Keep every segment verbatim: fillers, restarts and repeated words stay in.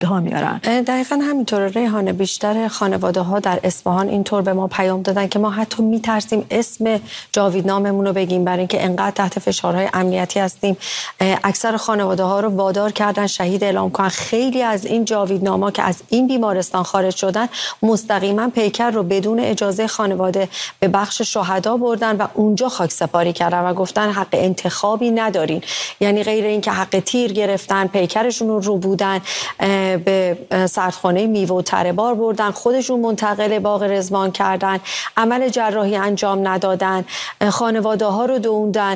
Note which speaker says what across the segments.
Speaker 1: ها میارن.
Speaker 2: دقیقاً همینطور ریحانه. بیشتر خانواده ها در اصفهان اینطور به ما پیام دادن که ما حتی میترسیم اسم جاویدناممون رو بگیم برای اینکه انقدر تحت فشارهای امنیتی هستیم. اکثر خانواده ها رو وادار کردن شهید اعلام کنن. خیلی از این جاویدنامه‌ها که از این بیمارستان خارج شدن مستقیما پیکر رو بدون اجازه خانواده به بخش شهدا بردن و اونجا خاکسپاری کردن و گفتن حق انتخابی ندارین. یعنی غیر اینکه حق تیر گرفتن، پیکرشون رو رو بودن، به سردخانه میوه و تره بار بردن، خودشون منتقل باغ رضوان کردن، عمل جراحی انجام ندادن، خانواده ها رو دووندن،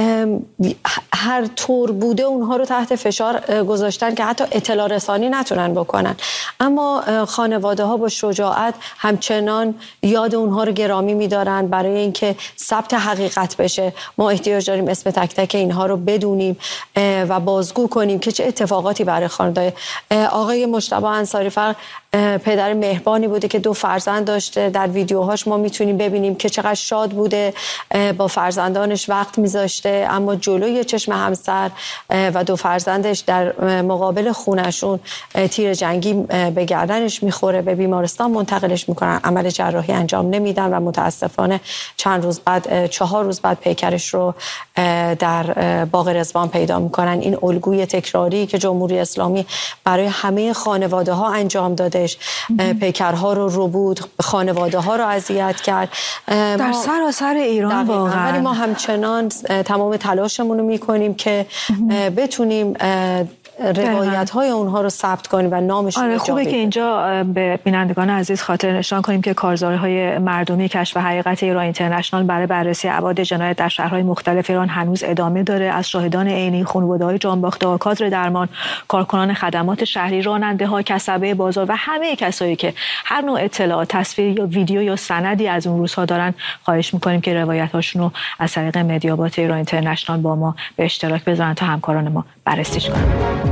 Speaker 2: هر طور بوده اونها رو تحت فشار گذاشتن که حتی اطلاع رسانی نتونن بکنن. اما خانواده ها با شجاعت همچنان یاد اونها رو گرامی می‌دارن برای اینکه ثبت حقیقت بشه. ما احتیاج داریم اسم تک تک اینها رو بدونیم و بازگو کنیم که چه اتفاقاتی برای خانواده. آقای مجتبی انصاری‌فر پدر مهربانی بوده که دو فرزند داشته. در ویدیوهاش ما میتونیم ببینیم که چقدر شاد بوده، با فرزندانش وقت میذاشته، اما جلوی چشم همسر و دو فرزندش در مقابل خونشون تیر جنگی به گردنش میخوره، به بیمارستان منتقلش میکنن، عمل جراحی انجام نمیدن و متاسفانه چند روز بعد، چهار روز بعد پیکرش رو در باغ رضوان پیدا میکنن. این الگوی تکراری که جمهوری اسلامی برای همه خانواده ها انجام داده، پیکرها رو رو بود، خانواده ها رو اذیت کرد
Speaker 1: در سراسر ایران واقعا.
Speaker 2: ولی ما همچنان تمام تلاشمون رو میکنیم که بتونیم روایت های اونها رو ثبت کنیم و نامشون
Speaker 1: آره خوبه که اینجا به بینندگان عزیز خاطر نشان کنیم که کارزارهای مردمی کشف حقیقت ایران اینترنشنال برای بررسی ابعاد جنایت در شهرهای مختلف ایران هنوز ادامه داره. از شاهدان عینی، خانواده‌های جانباخته، کادر درمان، کارکنان خدمات شهری، راننده‌ها، کسبه بازار و همه کسایی که هر نوع اطلاعات، تصویر یا ویدیو یا سندی از اون روزها دارن، خواهش می‌کنیم که روایت‌هاشون رو از طریق مدیابات ایران اینترنشنال با ما به اشتراک بذارن تا همکاران ما بررسیش کنن.